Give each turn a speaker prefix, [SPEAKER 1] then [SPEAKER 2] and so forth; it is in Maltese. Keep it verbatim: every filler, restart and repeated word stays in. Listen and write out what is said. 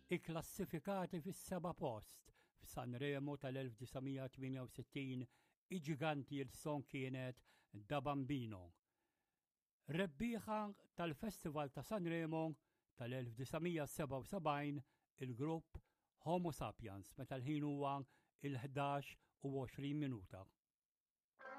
[SPEAKER 1] ikklassifikati fis-seba' post f'Sanremo tal-elf tisa' tminja u sittin iġiganti il-song kienet Da Bambino. Rebbieħa tal-Festival ta' Sanremo tal-elf tisa' seba' u sebgħin il-grupp Homo Sapiens meta l-ħin huwa il-ħdax u għoxrin minuta.